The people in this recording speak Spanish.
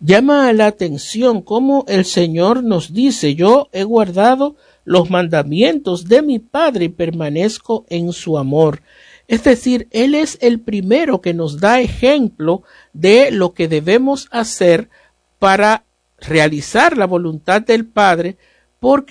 Llama la atención cómo el Señor nos dice, yo he guardado los mandamientos de mi Padre y permanezco en su amor. Es decir, Él es el primero que nos da ejemplo de lo que debemos hacer para realizar la voluntad del Padre, porque